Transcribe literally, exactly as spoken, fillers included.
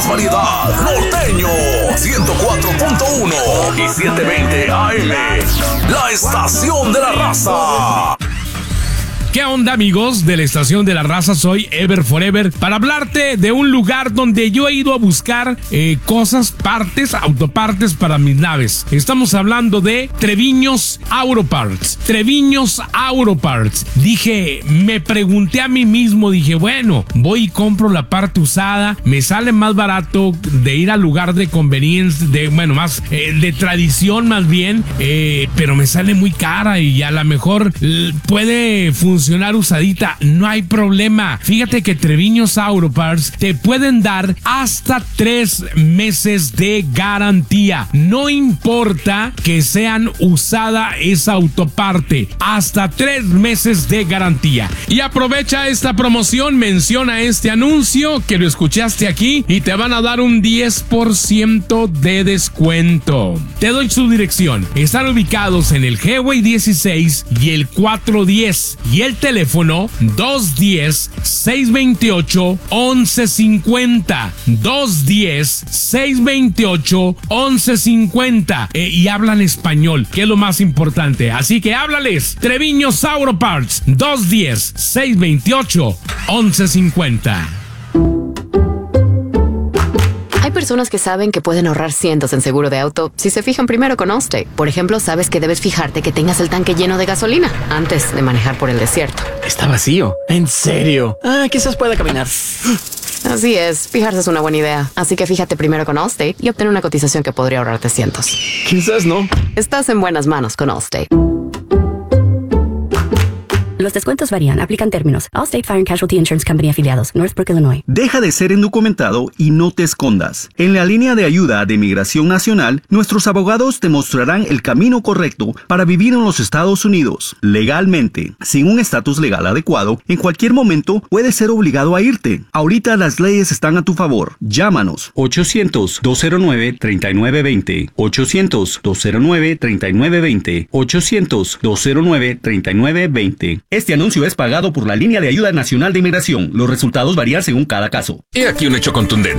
variedad. Norteño ciento cuatro punto uno y setecientos veinte A M. La estación de la raza. ¿Qué onda, amigos de la Estación de la Raza? Soy Ever Forever para hablarte de un lugar donde yo he ido a buscar eh, cosas, partes, autopartes para mis naves. Estamos hablando de Treviños Auto Parts. Treviños Auto Parts. Dije, me pregunté a mí mismo, dije, bueno, voy y compro la parte usada, me sale más barato de ir al lugar de conveniencia, de, bueno, más eh, de tradición más bien, eh, pero me sale muy cara y a lo mejor eh, puede funcionar funcionar usadita, no hay problema. Fíjate que Treviños Auto Parts te pueden dar hasta tres meses de garantía. No importa que sean usada esa autoparte, hasta tres meses de garantía. Y aprovecha esta promoción, menciona este anuncio que lo escuchaste aquí y te van a dar un diez por ciento de descuento. Te doy su dirección. Están ubicados en el Highway dieciséis y el cuatrocientos diez y el teléfono dos uno cero, seis dos ocho, once cincuenta, dos uno cero, seis dos ocho, once cincuenta, eh, y hablan español, que es lo más importante, así que háblales. Treviños Auto Parts, dos uno cero, seis dos ocho, once cincuenta. Hay personas que saben que pueden ahorrar cientos en seguro de auto si se fijan primero con Allstate. Por ejemplo, sabes que debes fijarte que tengas el tanque lleno de gasolina antes de manejar por el desierto. Está vacío. ¿En serio? Ah, quizás pueda caminar. Así es, fijarse es una buena idea. Así que fíjate primero con Allstate y obtén una cotización que podría ahorrarte cientos. Quizás no. Estás en buenas manos con Allstate. Los descuentos varían. Aplican términos. Allstate Fire and Casualty Insurance Company afiliados. Northbrook, Illinois. Deja de ser indocumentado y no te escondas. En la línea de ayuda de Migración Nacional, nuestros abogados te mostrarán el camino correcto para vivir en los Estados Unidos legalmente. Sin un estatus legal adecuado, en cualquier momento puedes ser obligado a irte. Ahorita las leyes están a tu favor. Llámanos. ochocientos, dos cero nueve, treinta y nueve veinte. ochocientos, dos cero nueve, treinta y nueve veinte. ochocientos, dos cero nueve, treinta y nueve veinte. Este anuncio es pagado por la Línea de Ayuda Nacional de Inmigración. Los resultados varían según cada caso. He aquí un hecho contundente.